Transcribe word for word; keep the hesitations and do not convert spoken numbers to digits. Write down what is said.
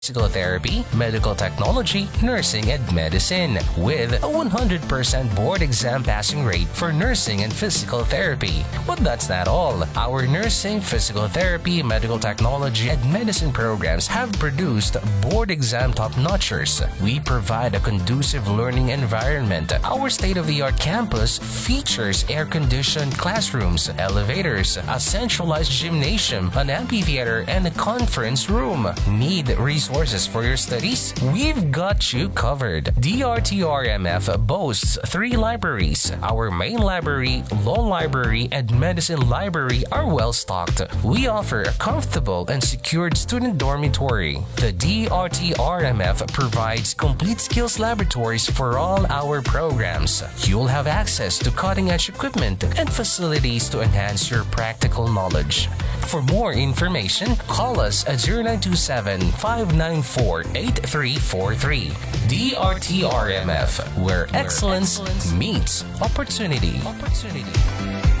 physical therapy, medical technology, nursing, and medicine, with a one hundred percent board exam passing rate for nursing and physical therapy. But that's not all. Our nursing, physical therapy, medical technology, and medicine programs have produced board exam top-notchers. We provide a conducive learning environment. Our state-of-the-art campus features air-conditioned classrooms, elevators, a centralized gymnasium, an amphitheater, and a conference room. Need resources for your studies? We've got you covered. D R T R M F boasts three libraries. Our main library, law library, and medicine library are well stocked. We offer a comfortable and secured student dormitory. The D R T R M F provides complete skills laboratories for all our programs. You'll have access to cutting-edge equipment and facilities to enhance your practical knowledge. For more information, call us at zero nine two seven, five nine four, eight three four three. D R T R M F, where excellence meets opportunity. opportunity.